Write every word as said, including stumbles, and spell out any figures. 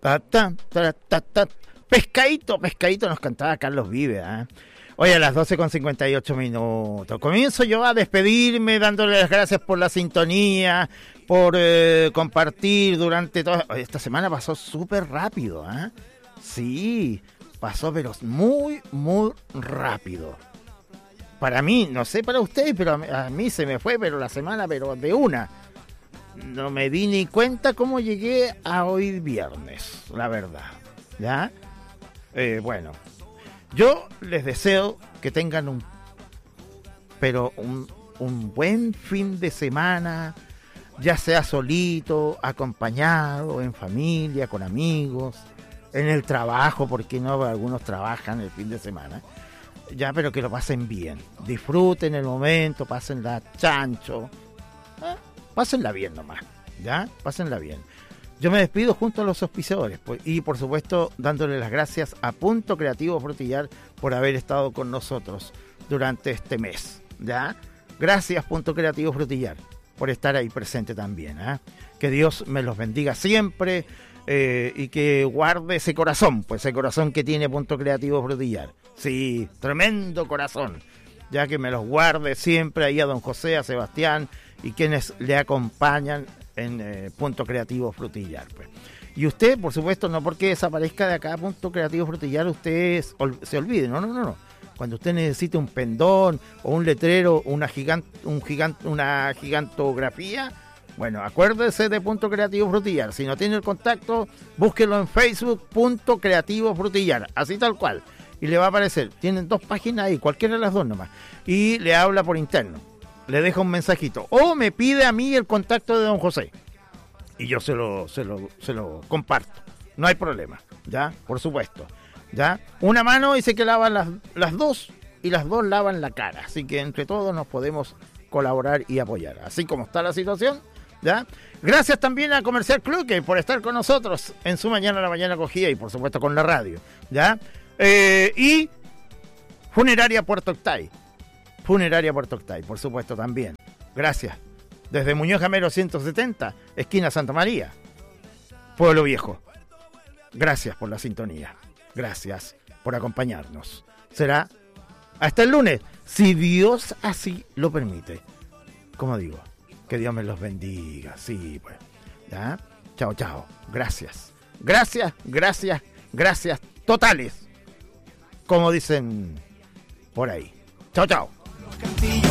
Ta, ta, ta, ta, ta. Pescadito, pescadito nos cantaba Carlos Vives, ¿eh? Hoy a las doce con cincuenta y ocho minutos. Comienzo yo a despedirme dándole las gracias por la sintonía, por eh, compartir durante toda... Esta semana pasó súper rápido, ¿eh? Sí, pasó pero muy, muy rápido. Para mí, no sé para ustedes, pero a mí se me fue, pero la semana, pero de una. No me di ni cuenta cómo llegué a hoy viernes, la verdad. ¿Ya? Eh, bueno, yo les deseo que tengan un, pero un, un buen fin de semana, ya sea solito, acompañado, en familia, con amigos, en el trabajo, porque no, algunos trabajan el fin de semana. Ya, pero que lo pasen bien, disfruten el momento, pásenla chancho, ¿eh? Pásenla bien nomás, ya, pásenla bien. Yo me despido junto a los auspiciadores pues, y por supuesto dándole las gracias a Punto Creativo Frutillar por haber estado con nosotros durante este mes, ya. Gracias Punto Creativo Frutillar por estar ahí presente también, ¿eh? Que Dios me los bendiga siempre. Eh, y que guarde ese corazón, pues ese corazón que tiene Punto Creativo Frutillar. Sí, tremendo corazón. Ya que me los guarde siempre ahí a don José, a Sebastián y quienes le acompañan en eh, Punto Creativo Frutillar. Pues. Y usted, por supuesto, no porque desaparezca de acá Punto Creativo Frutillar, usted se olvide. No, no, no, no. Cuando usted necesite un pendón o un letrero, una gigante, un gigante, una gigantografía. Bueno, acuérdese de Punto Creativo Frutillar. Si no tiene el contacto, búsquelo en Facebook, Punto Creativo Frutillar. Así tal cual. Y le va a aparecer. Tienen dos páginas ahí, cualquiera de las dos nomás. Y le habla por interno. Le deja un mensajito. O me pide a mí el contacto de don José. Y yo se lo, se lo, se lo comparto. No hay problema. ¿Ya? Por supuesto. ¿Ya? Una mano dice que lavan las, las dos. Y las dos lavan la cara. Así que entre todos nos podemos colaborar y apoyar. Así como está la situación. ¿Ya? Gracias también a Comercial Cluque por estar con nosotros en su Mañana a la Mañana Cogida y por supuesto con la radio, ¿ya? Eh, y Funeraria Puerto Octay, Funeraria Puerto Octay, por supuesto también. Gracias. Desde Muñoz Gamero ciento setenta, esquina Santa María, Pueblo Viejo. Gracias por la sintonía. Gracias por acompañarnos. Será hasta el lunes, si Dios así lo permite. Como digo. Que Dios me los bendiga, sí, pues. ¿Ya? Chao, chao. Gracias. Gracias, gracias, gracias totales. Como dicen por ahí. Chao, chao.